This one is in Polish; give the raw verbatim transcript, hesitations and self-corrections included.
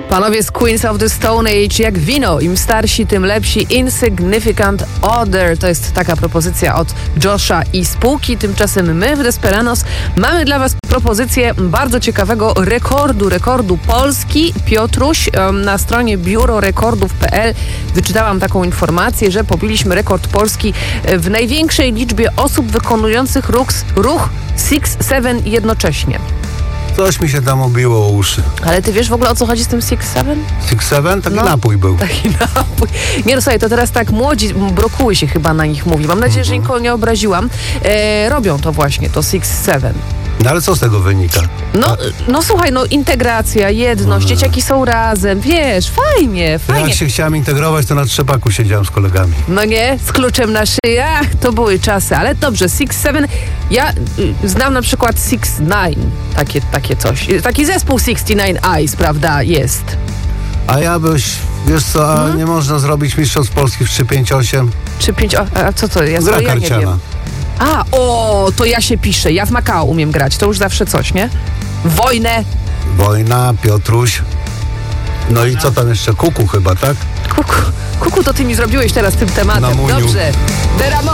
Panowie z Queens of the Stone Age jak wino. Im starsi, tym lepsi. Insignificant Other. To jest taka propozycja od Josha i spółki. Tymczasem my w Desperanos mamy dla was propozycję bardzo ciekawego rekordu. Rekordu Polski. Piotruś, na stronie biuro rekordów kropka p l wyczytałam taką informację, że pobiliśmy rekord Polski w największej liczbie osób wykonujących ruch, ruch six seven jednocześnie. Coś mi się tam obiło o uszy. Ale ty wiesz w ogóle, o co chodzi z tym six seven? six seven? Taki No, napój był. Taki napój. Nie no słuchaj, to teraz tak młodzi, brokuły się chyba na nich mówi. Mam nadzieję, że nikogo nie obraziłam. E, robią to właśnie, to six seven. No ale co z tego wynika? No, no słuchaj, no integracja, jedność, Hmm. dzieciaki są razem, wiesz, fajnie, To fajnie. jak się chciałem integrować, to na trzepaku siedziałem z kolegami. No nie, z kluczem na szyję, ach, to były czasy, ale dobrze, six seven, ja y, znam na przykład six nine, takie, takie coś, Y, taki zespół sixty nine Eyes, prawda, jest. A ja byś, wiesz co, a Hmm? nie można zrobić mistrzostw Polski w trzy pięć osiem? Czy pięć, a, a co to jest? Gra To ja nie karciana. wiem. A, o, to ja się piszę, ja w Makao umiem grać, to już zawsze coś, nie? Wojnę, Wojna, Piotruś. No i co tam jeszcze? Kuku chyba, tak? kuku, kuku to ty mi zrobiłeś teraz tym tematem, Na muniu. dobrze. Deramo-